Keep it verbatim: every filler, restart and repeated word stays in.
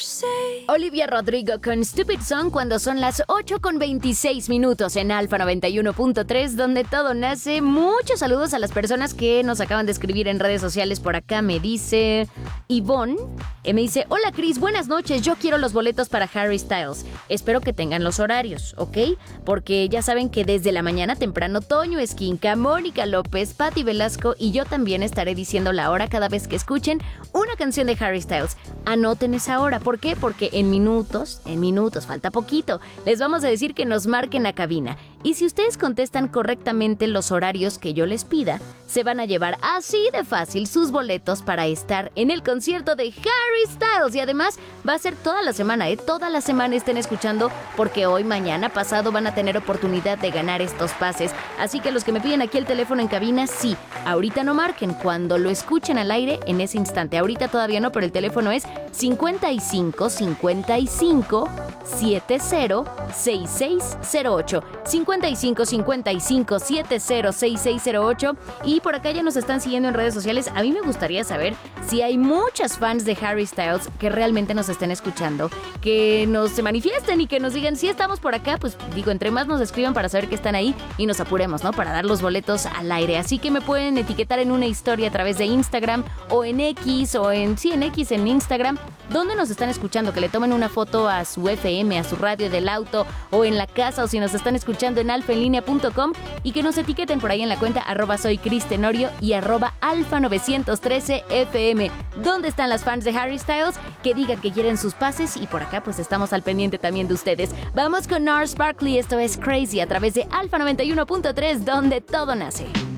Olivia Rodrigo con Stupid Song cuando son las ocho con veintiséis minutos en Alfa noventa y uno punto tres, donde todo nace. Muchos saludos a las personas que nos acaban de escribir en redes sociales. Por acá me dice Ivonne, eh, me dice: hola Cris, buenas noches, yo quiero los boletos para Harry Styles. Espero que tengan los horarios, ¿ok? Porque ya saben que desde la mañana temprano Toño Esquinca, Mónica López, Patti Velasco y yo también estaré diciendo la hora cada vez que escuchen una canción de Harry Styles. Anoten esa hora, ¿por qué? Porque en minutos, en minutos, falta poquito, les vamos a decir que nos marquen a cabina. Y si ustedes contestan correctamente los horarios que yo les pida, se van a llevar así de fácil sus boletos para estar en el concierto de Harry Styles. Y además va a ser toda la semana, ¿eh? Toda la semana estén escuchando, porque hoy, mañana, pasado van a tener oportunidad de ganar estos pases. Así que los que me piden aquí el teléfono en cabina, sí, ahorita no marquen, cuando lo escuchen al aire, en ese instante. Ahorita todavía no, pero el teléfono es cincuenta y cinco cincuenta y cinco setenta sesenta y seis cero ocho. cincuenta y cinco cincuenta y cinco setenta sesenta y seis cero ocho. Y por acá ya nos están siguiendo en redes sociales. A mí me gustaría saber si hay muchas fans de Harry Styles que realmente nos estén escuchando, que nos se manifiesten y que nos digan si estamos por acá. Pues digo, entre más nos escriban para saber que están ahí y nos apuremos, ¿no? Para dar los boletos al aire. Así que me pueden etiquetar en una historia a través de Instagram o en X o en, sí, en X, en Instagram, donde nos están escuchando, que le tomen una foto a su F M, a su radio del auto o en la casa, o si nos están escuchando en alfa en línea punto com, y que nos etiqueten por ahí en la cuenta arroba soy Cris Tenorio y arroba alfa novecientos trece F M. ¿Dónde están las fans de Harry Styles? Que digan que quieren sus pases, y por acá pues estamos al pendiente también de ustedes. Vamos con Gnarls Barkley, esto es Crazy a través de Alfa noventa y uno punto tres, donde todo nace.